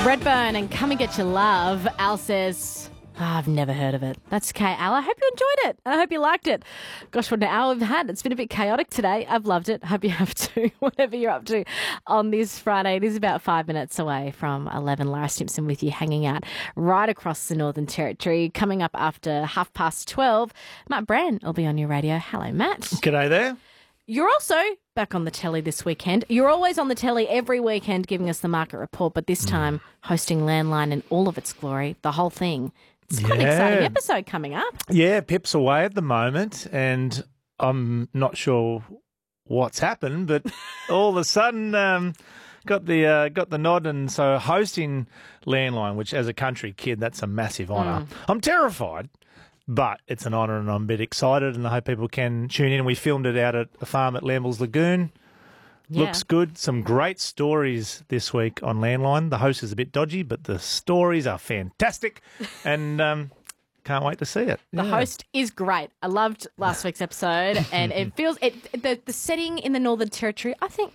Redburn and Come and Get Your Love. Al says, I've never heard of it. That's okay, Al. I hope you enjoyed it. And I hope you liked it. Gosh, what an hour we've had. It's been a bit chaotic today. I've loved it. Hope you have too, whatever you're up to on this Friday. It is about 5 minutes away from 11. Lara Simpson with you, hanging out right across the Northern Territory. Coming up after 12:30, Matt Brand will be on your radio. Hello, Matt. G'day there. You're also back on the telly this weekend. You're always on the telly every weekend giving us the market report, but this time hosting Landline in all of its glory, the whole thing. It's quite an exciting episode coming up. Yeah, Pip's away at the moment, and I'm not sure what's happened, but all of a sudden got the nod, and so hosting Landline, which as a country kid, that's a massive honour. I'm terrified. But it's an honour and I'm a bit excited, and I hope people can tune in. We filmed it out at a farm at Lambles Lagoon. Yeah. Looks good. Some great stories this week on Landline. The host is a bit dodgy, but the stories are fantastic, and can't wait to see it. The host is great. I loved last week's episode, and it feels the setting in the Northern Territory, I think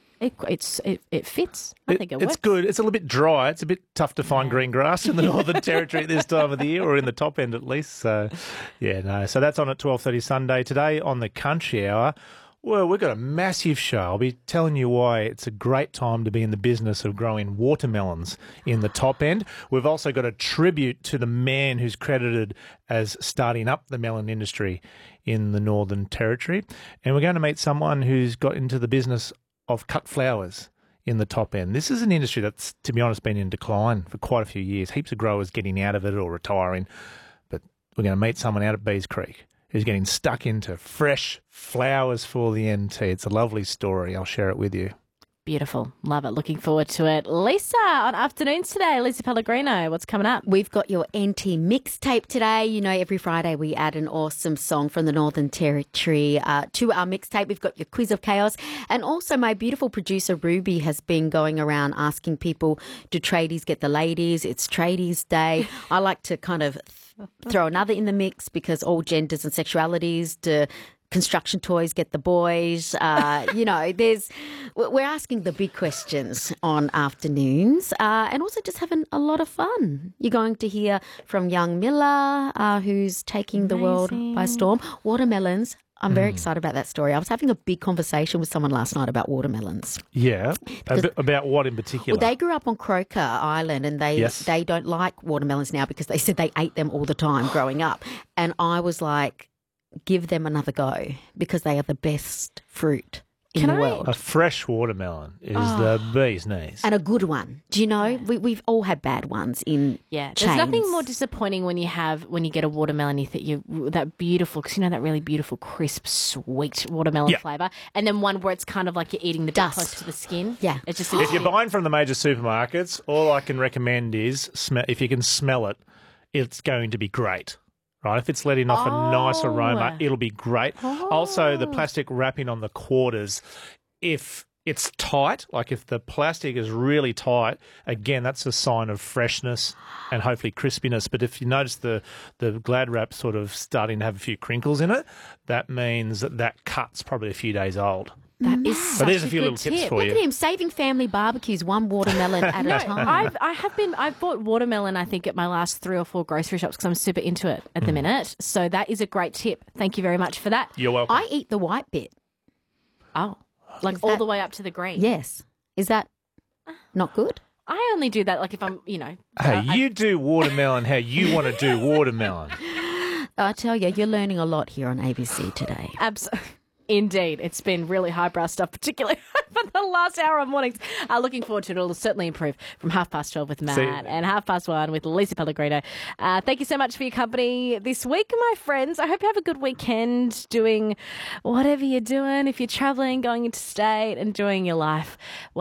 it fits. I think it works. It's good. It's a little bit dry. It's a bit tough to find green grass in the Northern Territory at this time of the year, or in the top end at least. So, So that's on at 12:30 Sunday. Today on the Country Hour, well, we've got a massive show. I'll be telling you why it's a great time to be in the business of growing watermelons in the top end. We've also got a tribute to the man who's credited as starting up the melon industry in the Northern Territory. And we're going to meet someone who's got into the business of cut flowers in the top end. This is an industry that's, to be honest, been in decline for quite a few years. Heaps of growers getting out of it or retiring. But we're going to meet someone out at Bees Creek who's getting stuck into fresh flowers for the NT. It's a lovely story. I'll share it with you. Beautiful. Love it. Looking forward to it. Lisa, on afternoons today, Lisa Pellegrino, what's coming up? We've got your NT mixtape today. You know, every Friday we add an awesome song from the Northern Territory to our mixtape. We've got your Quiz of Chaos. And also my beautiful producer Ruby has been going around asking people, do tradies get the ladies? It's Tradies Day. I like to kind of throw another in the mix because all genders and sexualities, do construction toys get the boys? We're asking the big questions on afternoons and also just having a lot of fun. You're going to hear from young Miller, who's taking the world by storm. Watermelons. I'm very excited about that story. I was having a big conversation with someone last night about watermelons. Yeah. About what in particular? Well, they grew up on Croker Island, and they don't like watermelons now because they said they ate them all the time growing up. And I was like, give them another go because they are the best fruit in the world. A fresh watermelon is the bee's knees. And a good one. Do you know? We've all had bad ones in chains. There's nothing more disappointing when you get a watermelon, that beautiful, because you know that really beautiful, crisp, sweet watermelon flavour, and then one where it's kind of like you're eating the dust close to the skin. Yeah. It's just if you're buying from the major supermarkets, all I can recommend is if you can smell it, it's going to be great. Right, if it's letting off a nice aroma, it'll be great. Also, the plastic wrapping on the quarters, if it's tight, like if the plastic is really tight, again, that's a sign of freshness and hopefully crispiness. But if you notice the Glad wrap sort of starting to have a few crinkles in it, that means that cut's probably a few days old. That is such there's a few good little tips tip. for Look you. at him saving family barbecues one watermelon at a time. I've bought watermelon, I think, at my last 3 or 4 grocery shops because I'm super into it at the minute. So that is a great tip. Thank you very much for that. You're welcome. I eat the white bit. Oh, like all the way up to the green. Yes. Is that not good? I only do that like if I'm, Hey, you do watermelon how you want to do watermelon. I tell you, you're learning a lot here on ABC today. Absolutely. Indeed. It's been really highbrow stuff, particularly for the last hour of mornings. Looking forward to it. It'll certainly improve from 12:30 with Matt and 1:30 with Lisa Pellegrino. Thank you so much for your company this week, my friends. I hope you have a good weekend doing whatever you're doing. If you're travelling, going interstate, enjoying your life.